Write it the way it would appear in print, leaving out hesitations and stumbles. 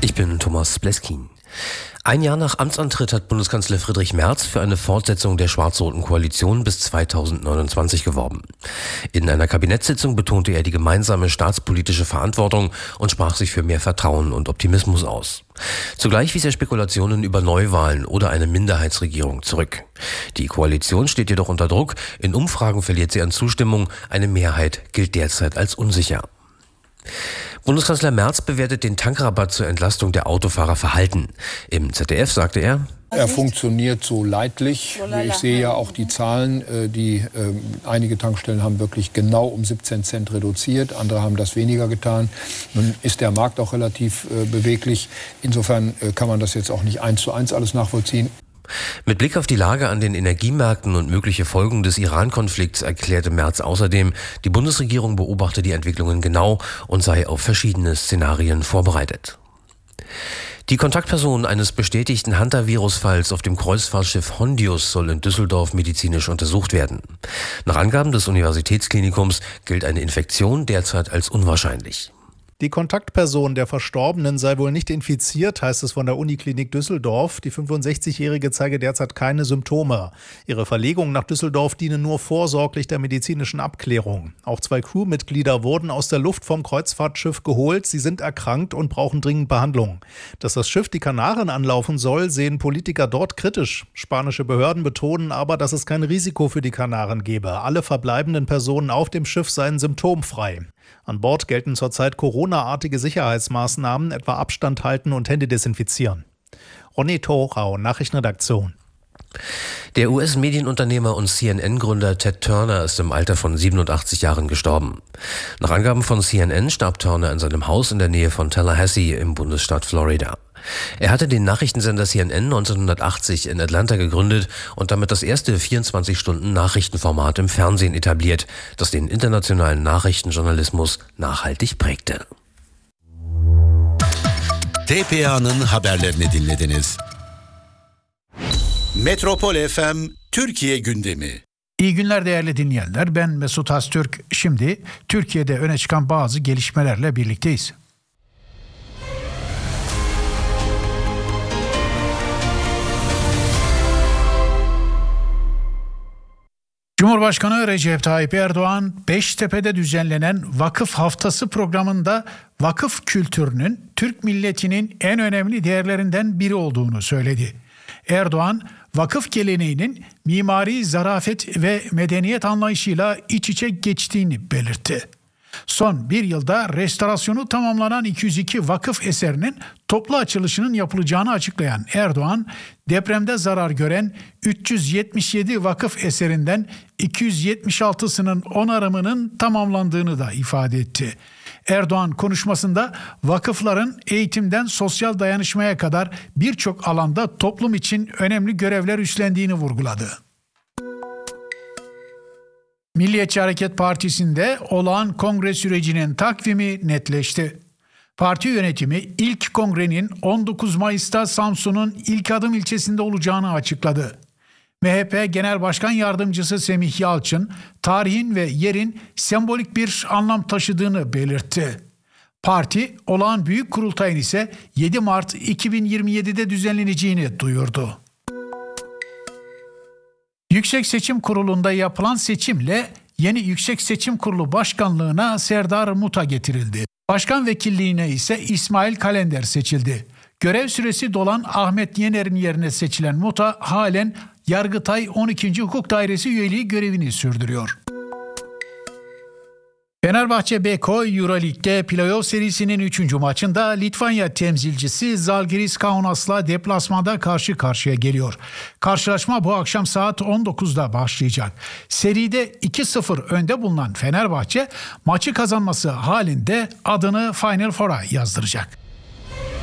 Ich bin Thomas Bleskin. Ein Jahr nach Amtsantritt hat Bundeskanzler Friedrich Merz für eine Fortsetzung der schwarz-roten Koalition bis 2029 geworben. In einer Kabinettssitzung betonte er die gemeinsame staatspolitische Verantwortung und sprach sich für mehr Vertrauen und Optimismus aus. Zugleich wies er Spekulationen über Neuwahlen oder eine Minderheitsregierung zurück. Die Koalition steht jedoch unter Druck. In Umfragen verliert sie an Zustimmung. Eine Mehrheit gilt derzeit als unsicher. Bundeskanzler Merz bewertet den Tankrabatt zur Entlastung der Autofahrer verhalten. Im ZDF sagte er: Er funktioniert so leidlich. Ich sehe ja auch die Zahlen, einige Tankstellen haben wirklich genau um 17 Cent reduziert, andere haben das weniger getan. Nun ist der Markt auch relativ beweglich. Insofern kann man das jetzt auch nicht 1:1 alles nachvollziehen. Mit Blick auf die Lage an den Energiemärkten und mögliche Folgen des Iran-Konflikts erklärte Merz außerdem, die Bundesregierung beobachte die Entwicklungen genau und sei auf verschiedene Szenarien vorbereitet. Die Kontaktperson eines bestätigten Hantavirus-Falls auf dem Kreuzfahrtschiff Hondius soll in Düsseldorf medizinisch untersucht werden. Nach Angaben des Universitätsklinikums gilt eine Infektion derzeit als unwahrscheinlich. Die Kontaktperson der Verstorbenen sei wohl nicht infiziert, heißt es von der Uniklinik Düsseldorf. Die 65-Jährige zeige derzeit keine Symptome. Ihre Verlegung nach Düsseldorf diene nur vorsorglich der medizinischen Abklärung. Auch 2 Crewmitglieder wurden aus der Luft vom Kreuzfahrtschiff geholt. Sie sind erkrankt und brauchen dringend Behandlung. Dass das Schiff die Kanaren anlaufen soll, sehen Politiker dort kritisch. Spanische Behörden betonen aber, dass es kein Risiko für die Kanaren gebe. Alle verbleibenden Personen auf dem Schiff seien symptomfrei. An Bord gelten zurzeit Corona-artige Sicherheitsmaßnahmen, etwa Abstand halten und Hände desinfizieren. Ronny Thorau, Nachrichtenredaktion. Der US-Medienunternehmer und CNN-Gründer Ted Turner ist im Alter von 87 Jahren gestorben. Nach Angaben von CNN starb Turner in seinem Haus in der Nähe von Tallahassee im Bundesstaat Florida. Er hatte den Nachrichtensender CNN 1980 in Atlanta gegründet und damit das erste 24-Stunden-Nachrichtenformat im Fernsehen etabliert, das den internationalen Nachrichtenjournalismus nachhaltig prägte. TPA'nın haberlerini dinlediniz. Metropol FM Türkiye gündemi. İyi günler değerli dinleyenler. Ben Mesut Öztürk. Şimdi Türkiye'de öne çıkan bazı gelişmelerle birlikteyiz. Cumhurbaşkanı Recep Tayyip Erdoğan, Beştepe'de düzenlenen Vakıf Haftası programında vakıf kültürünün Türk milletinin en önemli değerlerinden biri olduğunu söyledi. Erdoğan, vakıf geleneğinin mimari zarafet ve medeniyet anlayışıyla iç içe geçtiğini belirtti. Son bir yılda restorasyonu tamamlanan 202 vakıf eserinin toplu açılışının yapılacağını açıklayan Erdoğan, depremde zarar gören 377 vakıf eserinden 276'sının onarımının tamamlandığını da ifade etti. Erdoğan konuşmasında vakıfların eğitimden sosyal dayanışmaya kadar birçok alanda toplum için önemli görevler üstlendiğini vurguladı. Milliyetçi Hareket Partisi'nde olağan kongre sürecinin takvimi netleşti. Parti yönetimi ilk kongrenin 19 Mayıs'ta Samsun'un İlk Adım ilçesinde olacağını açıkladı. MHP Genel Başkan Yardımcısı Semih Yalçın, tarihin ve yerin sembolik bir anlam taşıdığını belirtti. Parti, olağan büyük kurultayın ise 7 Mart 2027'de düzenleneceğini duyurdu. Yüksek Seçim Kurulu'nda yapılan seçimle yeni Yüksek Seçim Kurulu Başkanlığı'na Serdar Muta getirildi. Başkan vekilliğine ise İsmail Kalender seçildi. Görev süresi dolan Ahmet Yener'in yerine seçilen Muta halen Yargıtay 12. Hukuk Dairesi üyeliği görevini sürdürüyor. Fenerbahçe Beko Euroleague'de playoff serisinin 3. maçında Litvanya temsilcisi Zalgiris Kaunas'la deplasmanda karşı karşıya geliyor. Karşılaşma bu akşam saat 19'da başlayacak. Seride 2-0 önde bulunan Fenerbahçe maçı kazanması halinde adını Final Four'a yazdıracak.